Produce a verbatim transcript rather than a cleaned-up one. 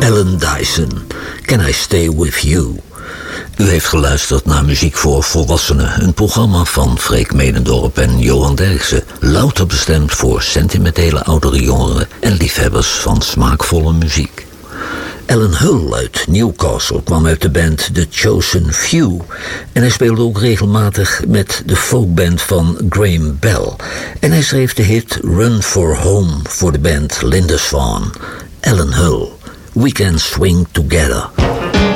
Alan Dyson, Can I Stay With You? U heeft geluisterd naar Muziek voor Volwassenen, een programma van Freek Medendorp en Johan Derksen, louter bestemd voor sentimentele oudere jongeren en liefhebbers van smaakvolle muziek. Alan Hull uit Newcastle kwam uit de band The Chosen Few en hij speelde ook regelmatig met de folkband van Graham Bell. En hij schreef de hit Run for Home voor de band Lindisfarne. Alan Hull, We Can Swing Together.